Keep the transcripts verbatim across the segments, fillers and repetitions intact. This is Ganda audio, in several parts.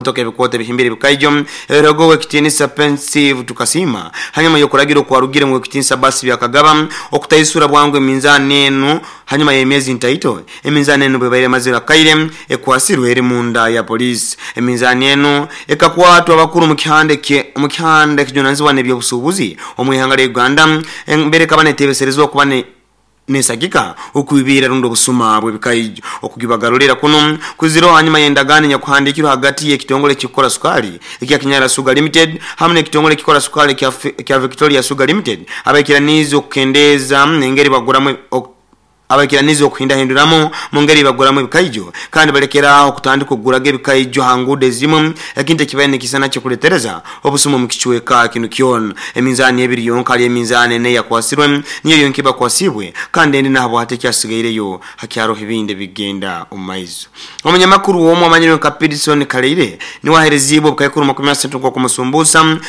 kutoka ebikote bihimbire bikaijo erogo wekitinisa pensive tukasima hanyuma yokuragiro kwa rugire mu wekitinisa basi byakagaba okutayisura bwangu eminzani enu hanyuma yemezi ntaito eminzani enu bebaire mazira kaire ekwasirwe eri munda ya police eminzani enu ekakwatwa abakuru mu kihande ke mu kihande kijonanzwa ne byobusubuzi omwihangale Uganda mbere kabane tebeserezwa kubane nesagika okubibira rundo busuma bwe bikaijo okugibagarurira kuno kuziro hanyuma yendagani nyakuhandikiro hagati ye kitongole kikora sukari ekya Kinyara Sugar Limited hamne kitongole kikora sukari kya Victoria Sugar Limited abakiranizo kukendeza ngeri baguramwe abakiranizo okuhinda hinduramo mungeri baguramwe bikaijo kandi balekera okutandika kugurage bikaijo hangude zimu ekinte kibane kisana cyekuletereza obusuma mukichweka kinu kiona eminzani ebiri yonka ali eminzani ne yakwasirwe niyo yonkiba kwasibwe kandi ndi nabo hatekyasigayireyo hakyaro hibinde bigenda omaizo omunyamakuru wo mwamanyiro ka Peterson Kaleire ni waherezibo bukayikuru makumi asatu ko kumusumbusa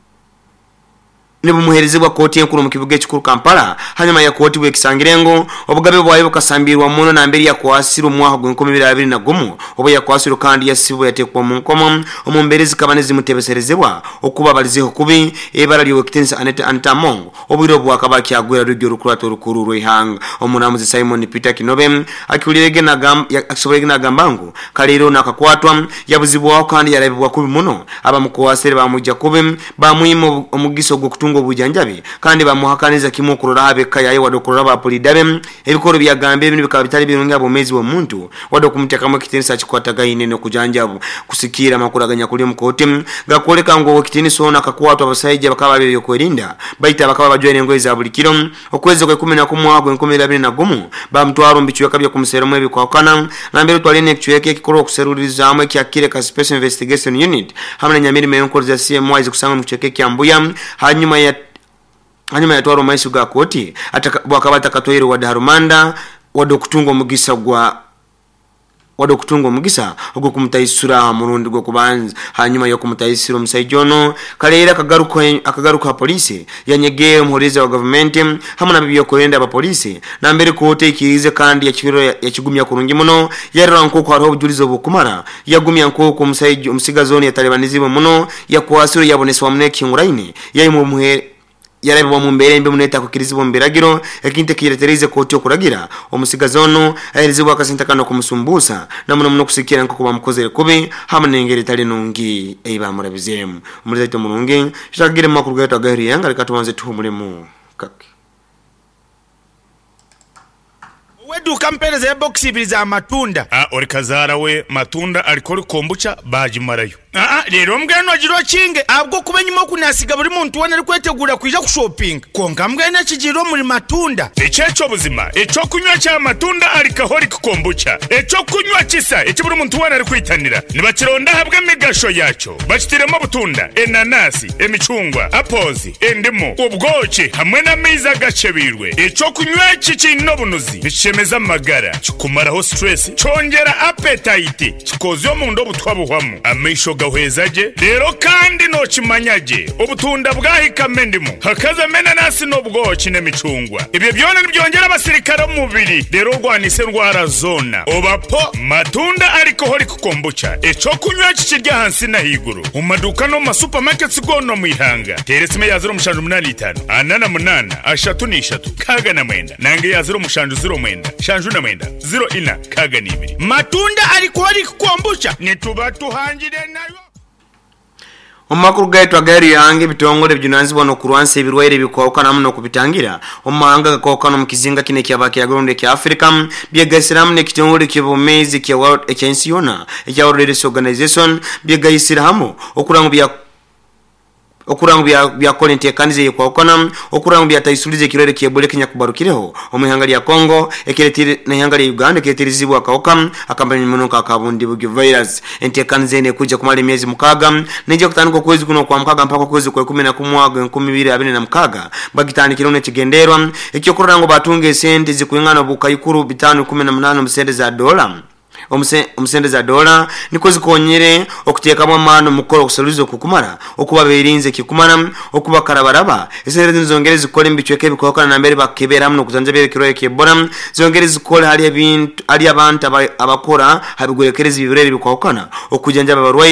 nibu muherezebwa koti enkuru mu kibuga ekikuru Kampala hanyuma ya koti bwe kisangirengo obugabe bwayo bukasambirwa muno na mbere ya kwasiro mwaho gwenkumi abiri na gumu obo ya kwasiro kandi yasibo yatekwa mu nkomo omumberezi kabanezi mutebeserezebwa okuba balizeho kubi ebara lyo wekitinisa Aneta Antamong obwiro bwa kabaki agwera rugyo rukurato rukuru rwihanga omunamuzi Simon Peter Kinobe akirege na gam aksoberege na gambangu kalero nakakwatwa yabuzibwa kandi yarabibwa kubi muno aba mukwasere bamujja kubi bamwimo omugiso gwo kutunga obujanjabi kandi bamuhakaniza kimukurura abeka yaye wadokurura ba polidabe ebikoro byagambe ebintu bikaba bitali birungi abomezi wa muntu wadokumuteka mu kitinisa kikwataga inene kujanjabu kusikira makuraganya kuli mukoti gakoleka ngo kitinisa ona kakwatwa abasaije bakaba byo kwerinda baita bakaba bajwene ngo za bulikiro okweze kwe kumi na kumwago nkumi abiri na gumu bamtwaro mbichwe kabya kumuseromo ebikwakana na mbere twalene kichweke kikoro kuseruriza amwe kyakire ka special investigation unit hamwe nyamiri meyo za C M Y kusanga muchweke kyambuya hanyuma ya hanyuma ya twaro maisu ga koti ataka katoyero wa Darumanda wado kutunga mugisa gwa wado kutunga mugisa ogo kumutayisura murundi gwo kubanza hanyuma yo kumutayisira musaijono kalera kagaruka akagaruka police yanyegeye muhoriza wa government hamuna bibiyo kurenda aba police na mbere kote ikirize kandi ya kiro ya kigumya kurungi muno yarira nkoko haro bujulizo bukumara yagumya nkoko musaijo musigazoni ya talibanizibo muno ya kwasiro yaboneswa muneki nguraine yayimu muhe yarabwa mu mbere mbe muneta kukirizibwa mbiragiro ekinte kiretereze koti okuragira omusigazono ayirizibwa akasintakano kumusumbusa namuno muno kusikira nko kuba mukozere kubi hamwe ngere tali nungi eiba murabizemu mulizaito mulungi shagire makuru gato agari yanga likatuwanze tuhumule mu kaki wedu kampere za box ibiriza matunda ah orikazara we matunda alikori kombucha baji marayo ah rero mbwene wagiro kinge abwo kubenyuma kunasiga buri muntu wana ari kwetegura kwija ku shopping konga mbwene kigiro muri matunda ecyeco buzima eco kunywa cya matunda alikahori kombucha eco kunywa kisa eki buri muntu wana ari kwitanira nibakironda habwe migasho yaco bakitiremo butunda enanasi emicungwa apples endimo ubwoki hamwe na miza gacebirwe eco kunywa iki no bunuzi bishemeza magara kikumaraho stress chongera appetite kikozo mu ndo butwabuhwamo amisho gahwezaje rero kandi no kimanyaje ubutunda bwahikame ndimo hakaza mena nasi no bwoki n'emicungwa ibyo byone byongera abasirikare mu mubiri rero rwanise ndwara zona obapo matunda ariko hori kukombucha eco kunywa kikirya hansi na higuru mu maduka no ma supermarkets gono mwihanga teresime ya zero mushanju munani itanu anana munana ashatu ni ishatu kaga na mwenda nange ya zero mushanju zero mwenda shanju na mwenda zero ina kaga ni ibiri matunda ariko hori kukombucha nituba tuhangire nayo omakuru gaitwa gari yange bitongole byunanzibwa no kurwanse birwaire bikwaukana muno kubitangira omanga gakwaukana mukizinga kine kyabake yagonde kya Africa byegasiramu ne kitongole kibomezi kya World Ekensiona kya World Health Organization byegaisiramu okurangu bya okurangu bya bya kolente kanize kwa okona okurangu bya tayisulize kirere kiyebole kenya kubarukireho omuhangali ya Congo ekeretire na hangali Uganda ekeretizibwa kaoka akambanye munoka akabundi bugyo virus ente kanize ne kuja kumali miezi mukaga nije kutanuko kwezi kuno kwa mukaga mpaka kwezi kwa kumi na kumwaga nkumi bibiri abiri na mukaga bagitani kirone kigenderwa ekyo kurango batunge sente zikuyingana bukayikuru bitanu kumi na munane musende za dola omse omsende za dola niko zikonyere okuteka mu mano mukoro kusaluzo kukumara okuba berinze kikumana okuba karabaraba esere zongere zikole mbicweke bikokana na mbere bakebera muno kuzanja bere kiroye kebora zongere zikole hali ebintu ali abantu abakora habigurekereza ibirere bikokana okujanja abarwaire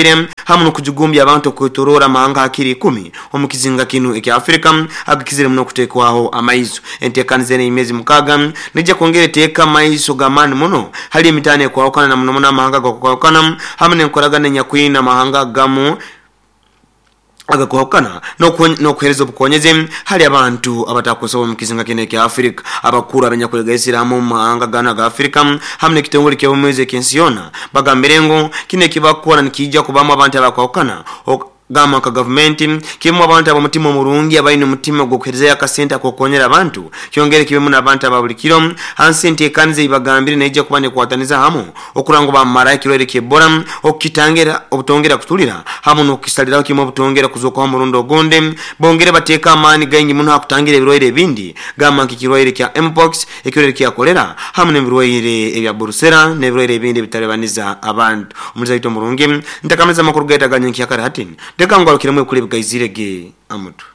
hamuno kujugumbya abantu kwetorora mahanga akiri kumi omukizinga kinu eki Afrika agikizire muno kutekwaho amaiso entekanze ne imezi mukaga nija kongere teka maiso gamani muno hali emitane kwawukana na muno muno mahanga kwawukana hamne nkoragane nyakwina mahanga gamu agakwakana no kuhereza obukonyeze hali abantu abatakosoba mukizinga kine kya Afrika abakuru abanyakwega Isiramu mahanga gana ga Afrika hamne kitongole kya umweze kensiona bagamberengo kine kibakora nikija kubama abantu abakwakana gama ka government kimu abantu abamutima murungi abaine mutima gwo kuhereza yakasenta kokonyera abantu kyongere kibe muna abantu ababulikiro hansente kanze ibagambire neje kubane kwataniza hamu okurango ba mara kirore kebora okitangera obutongera kutulira hamu no kisalira kimu obutongera kuzoka murundo gonde bongere bateka amani gangi muno hakutangira biroire bindi gama kikirwaire kya mpox ekirore kya kolera hamu ne biroire ebya burusera ne biroire bindi bitarebaniza abantu umuzaito murungi ndakameza makuru geta ganyi kya karatini deka ngwalukire mwe kule bigayizirege amutu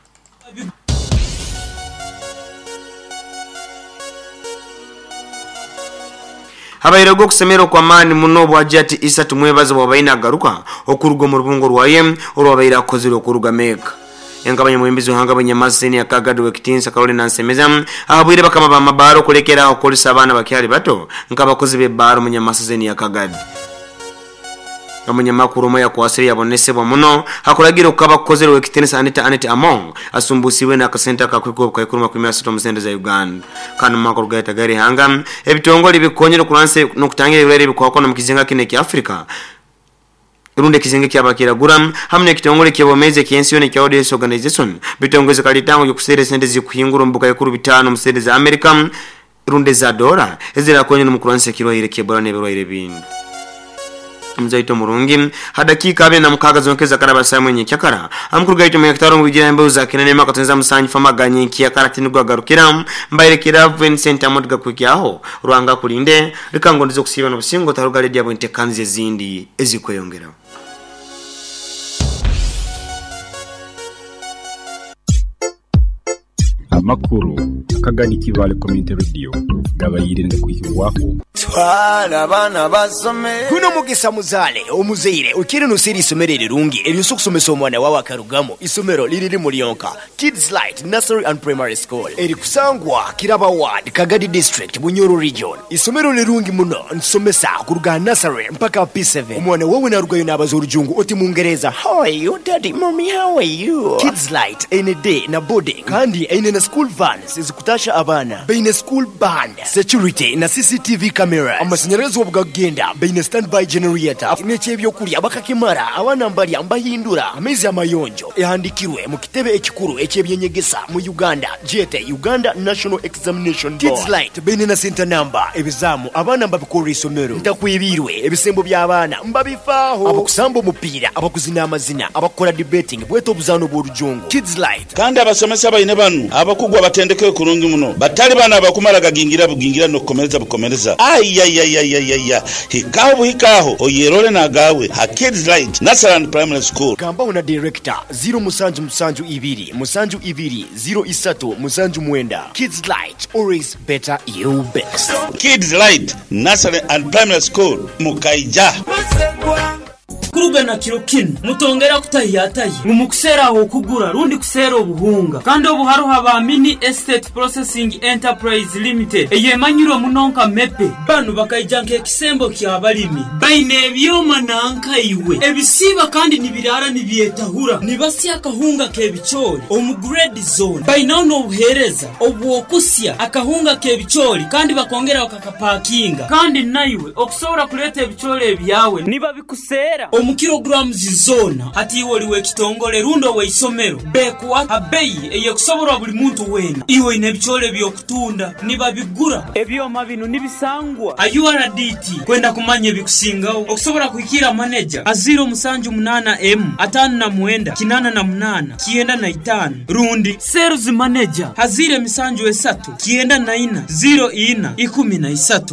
habayirego kusemero kwa mani muno bwajati isa tumwebaza bwabaina garuka okurugo mu rubungo rwaye orwabayira koziro okuruga meka engabanye mwembizo hanga banyamaseni akagado wekitinsa karole nansemeza ahabwire bakama ba mabaro kulekera okolisa abana bakyali bato nkabakozi be baro munyamaseni akagado amunyamakuru moya kwasiri yabonesebwa muno hakuragira ukabakozero wekitenisa anita anita among asumbusiwe na kasenta kakwiko kaikuruma kumya sito msende za Uganda kana makuru gaita gari hanga ebitongoli bikonyero kuranse no kutangira ibirere bikwako no mukizinga kine ki Afrika runde kizinga kyabakira guram hamne kitongole kyabomeze kiensiyone kya Audience Organization bitongeze kalitango yokusere sente zikuhingura mbuka yakuru bitano msende za America runde za dola ezira konyero mukuranse kiro ile kebora ne birwaire bindi mzaito murungi hadakika abe na mukaga zonkeza karaba samwe nyikyakara amkurugaito mu yaktaro mu bijira mbe uzakirane makatonza musanyi fama ganyi kyakara tinugwa garukira mbaire kira Vincent amodga kwikyaho ruanga kulinde rikango ndizo kusiba no busingo tarugale dia bwente kanze zindi ezikweyongera amakuru akagani kivale community radio gabayirinde kwishyurwaho twala bana basome kuno mugisa muzale omuzire ukiri nusiri isomero rirungi eriyo kusomesa omwana wawe akarugamo isomero liriri muri yonka Kids Light Nursery and Primary School eri kusangwa Kiraba Ward Kagadi District Bunyoro Region isomero lirungi muno nsomesa kuruga nursery mpaka P seven omwana wawe narugayo nabazorujungu oti mungereza how are you daddy mommy how are you Kids Light any day na boarding kandi ine na school vans zikutasha abana beine school band security na C C T V camera amasinyarazo bwagenda beine standby generator nechebyo kuri abakakimara abana mbali ambahindura amezi amayonjo ehandikirwe mu kitebe ekikuru ekyebyenyegesa mu Uganda G T Uganda National Examination Board Kids Light beine na center number ebizamu abana mbabikora isomero ntakwibirwe ebisembo by'abana mbabifaho abakusamba umupira abakuzina amazina abakora debating bweto buzano bw'urujungu Kids Light kandi abasomesa bayine banu abakugwa batendeke kurungi muno batali bana abakumara gagingira bugingira no komereza bukomereza ay ay ay ay ay hikaho hikaho oyerole na gawe ha Kids Light Nursery and Primary School gamba una director zero musanju musanju ibiri musanju ibiri zero isatu musanju mwenda Kids Light always better you best Kids Light Nursery and Primary School mukaija kuruga na kirokino mutongera kutayataye umukusera aho kugura rundi kusera obuhunga kandi obuharo haba mini estate processing enterprise limited eyemanyiro munonka mepe banu bakayijanka ekisembo kyabalimi baine ebyoma nanka iwe ebisiba kandi nibirara nibyetahura nibasya akahunga kebichori omu grade zone bainono obuhereza obwokusya akahunga kebichori kandi bakongera bakakapakinga kandi naiwe okusobora kuleta ebichori ebyawe niba bikusera omu kilograms zona ati woliwe kitongole rundo we isomero bekwa abeyi eye kusobora buli muntu wena iwe nebichole byokutunda niba bigura ebyoma bino nibisangwa U R D T kwenda kumanye bikusingaho okusobora kuikira manager aziro musanju munana M atanu na mwenda kinana na munana kienda na itano rundi sales manager hazire misanju esatu kienda na ina zero ina ikumi na isatu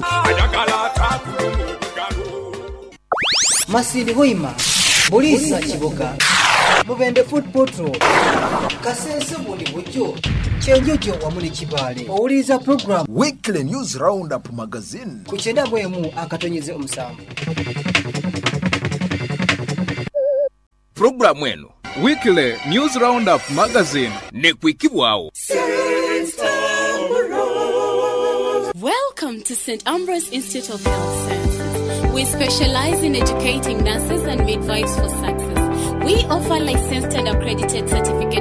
Masidi Hoima, Bolisa Chiboga, Mubende Food Potro, Kasense Buli Bujo, Chenjojo wa Muli Chibale, Oliza Program, Weekly News Roundup Magazine, Kuchenda Bwemu akatonyeze omusango. Programu eno Weekly News Roundup Magazine ne kwikibwawo. Welcome to Saint Ambrose Institute of Health Sciences. We specialize in educating nurses and midwives for success. We offer licensed and accredited certificates